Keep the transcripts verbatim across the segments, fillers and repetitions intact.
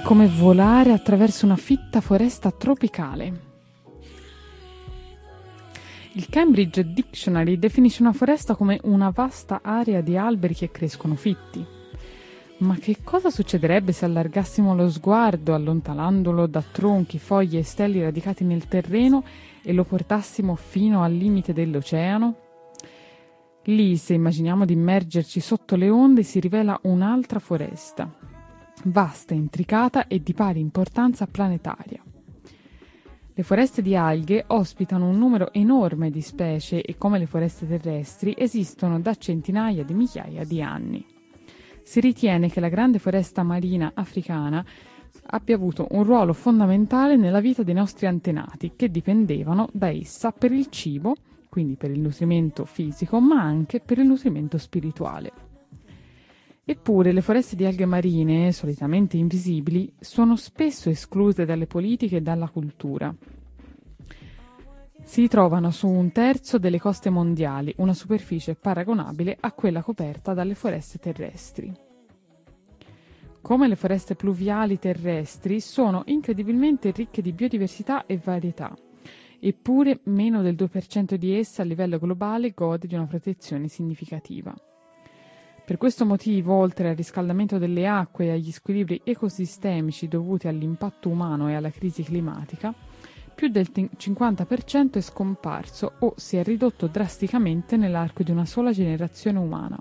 come volare attraverso una fitta foresta tropicale. Il Cambridge Dictionary definisce una foresta come una vasta area di alberi che crescono fitti. Ma che cosa succederebbe se allargassimo lo sguardo, allontanandolo da tronchi, foglie e steli radicati nel terreno e lo portassimo fino al limite dell'oceano? Lì, se immaginiamo di immergerci sotto le onde, si rivela un'altra foresta, vasta, intricata e di pari importanza planetaria. Le foreste di alghe ospitano un numero enorme di specie e, come le foreste terrestri, esistono da centinaia di migliaia di anni. Si ritiene che la grande foresta marina africana abbia avuto un ruolo fondamentale nella vita dei nostri antenati, che dipendevano da essa per il cibo, quindi per il nutrimento fisico, ma anche per il nutrimento spirituale. Eppure le foreste di alghe marine, solitamente invisibili, sono spesso escluse dalle politiche e dalla cultura. Si trovano su un terzo delle coste mondiali, una superficie paragonabile a quella coperta dalle foreste terrestri. Come le foreste pluviali terrestri, sono incredibilmente ricche di biodiversità e varietà. Eppure meno del due per cento di esse a livello globale gode di una protezione significativa. Per questo motivo, oltre al riscaldamento delle acque e agli squilibri ecosistemici dovuti all'impatto umano e alla crisi climatica, più del cinquanta per cento è scomparso o si è ridotto drasticamente nell'arco di una sola generazione umana.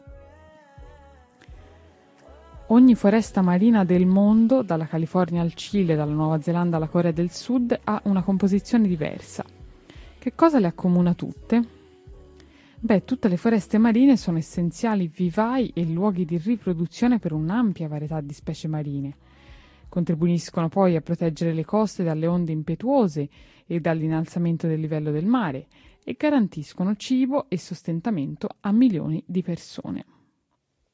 Ogni foresta marina del mondo, dalla California al Cile, dalla Nuova Zelanda alla Corea del Sud, ha una composizione diversa. Che cosa le accomuna tutte? Beh, tutte le foreste marine sono essenziali vivai e luoghi di riproduzione per un'ampia varietà di specie marine. Contribuiscono poi a proteggere le coste dalle onde impetuose e dall'innalzamento del livello del mare e garantiscono cibo e sostentamento a milioni di persone.